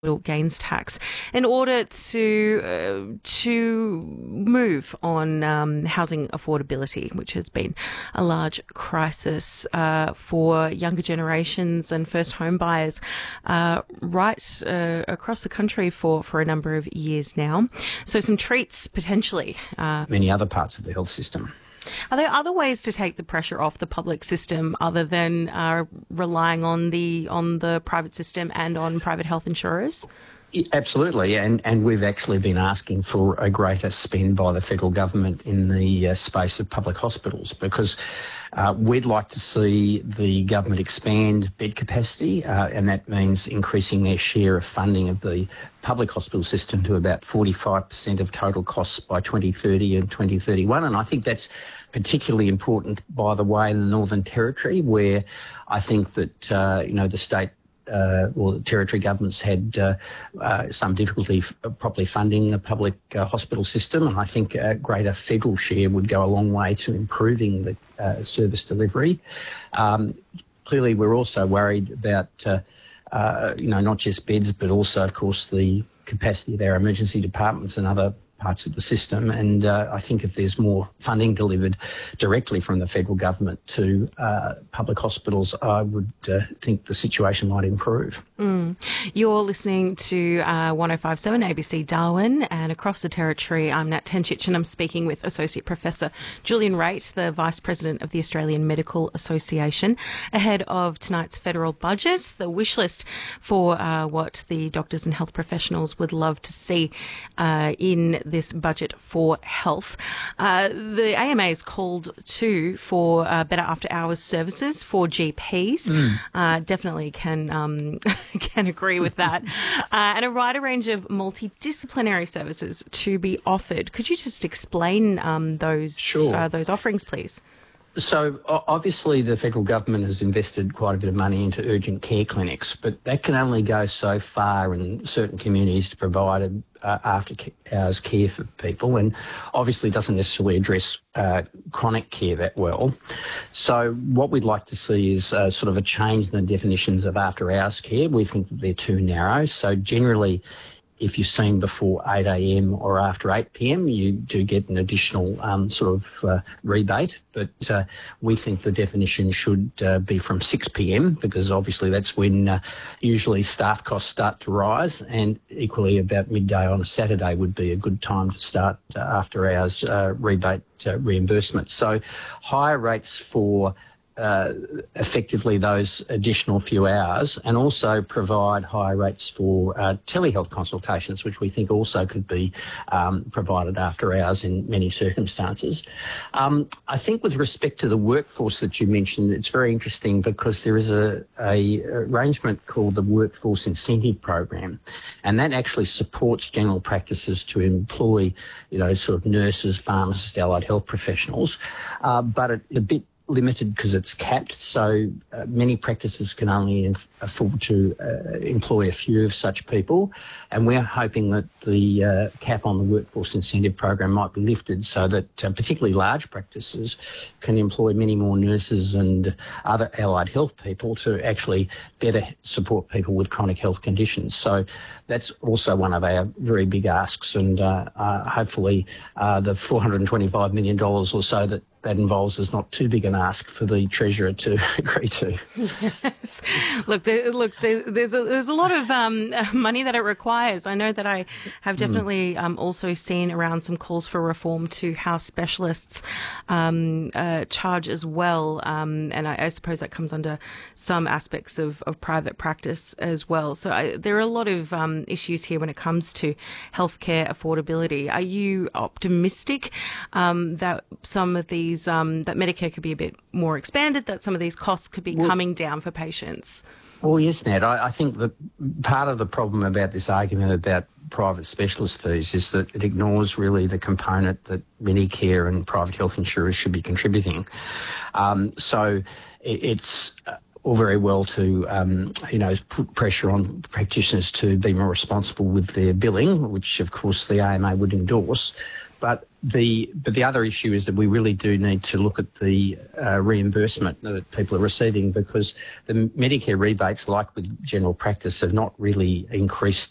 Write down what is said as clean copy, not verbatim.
gains tax in order to move on housing affordability, which has been a large crisis for younger generations and first home buyers right across the country for a number of years now. So some treats potentially. Many other parts of the health system. Are there other ways to take the pressure off the public system other than relying on the private system and on private health insurers? Absolutely, and we've actually been asking for a greater spend by the federal government in the space of public hospitals, because we'd like to see the government expand bed capacity, and that means increasing their share of funding of the public hospital system to about 45% of total costs by 2030 and 2031. And I think that's particularly important, by the way, in the Northern Territory, where I think that, the state or the territory governments had some difficulty properly funding the public hospital system, and I think a greater federal share would go a long way to improving the service delivery. Clearly, we're also worried about, not just beds, but also, of course, the capacity of our emergency departments and other parts of the system. And I think if there's more funding delivered directly from the federal government to public hospitals, I would think the situation might improve. You're listening to 105.7 ABC Darwin, and across the Territory, I'm Nat Tenchich, and I'm speaking with Associate Professor Julian Raitt, the Vice President of the Australian Medical Association, ahead of tonight's federal budget, the wish list for what the doctors and health professionals would love to see in this budget for health. The AMA is called too for better after-hours services for GPs. Definitely can agree with that. And a wider range of multidisciplinary services to be offered. Could you just explain those offerings, please? So obviously the federal government has invested quite a bit of money into urgent care clinics, but that can only go so far in certain communities to provide after-hours care for people, and obviously doesn't necessarily address chronic care that well. So what we'd like to see is sort of a change in the definitions of after-hours care. We think that they're too narrow. So generally, if you're seen before 8 a.m. or after 8 p.m, you do get an additional rebate. But we think the definition should be from 6 p.m, because obviously that's when usually staff costs start to rise, and equally about midday on a Saturday would be a good time to start after hours rebate reimbursement. So higher rates for effectively those additional few hours, and also provide higher rates for telehealth consultations, which we think also could be provided after hours in many circumstances. I think with respect to the workforce that you mentioned, it's very interesting because there is a arrangement called the Workforce Incentive Program, and that actually supports general practices to employ, sort of nurses, pharmacists, allied health professionals, but it's a bit limited because it's capped, so many practices can only afford to employ a few of such people, and we're hoping that the cap on the Workforce Incentive Program might be lifted so that particularly large practices can employ many more nurses and other allied health people to actually better support people with chronic health conditions. So that's also one of our very big asks, and hopefully the $425 million or so that involves is not too big an ask for the Treasurer to agree to. Yes. Look, there's a lot of money that it requires. I know that I have definitely also seen around some calls for reform to how specialists charge as well, and I suppose that comes under some aspects of private practice as well. So there are a lot of issues here when it comes to healthcare affordability. Are you optimistic that some of these that Medicare could be a bit more expanded, that some of these costs could be coming down for patients? Well, yes, Nat. I think that part of the problem about this argument about private specialist fees is that it ignores really the component that Medicare and private health insurers should be contributing. So it's all very well to, put pressure on practitioners to be more responsible with their billing, which of course the AMA would endorse. But the other issue is that we really do need to look at the reimbursement that people are receiving, because the Medicare rebates, like with general practice, have not really increased